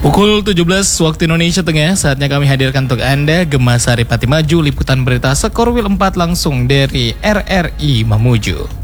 Pukul 17 waktu Indonesia Tengah, saatnya kami hadirkan untuk Anda Gemah Saripati Maju, liputan berita Skor Wil 4 langsung dari RRI Mamuju.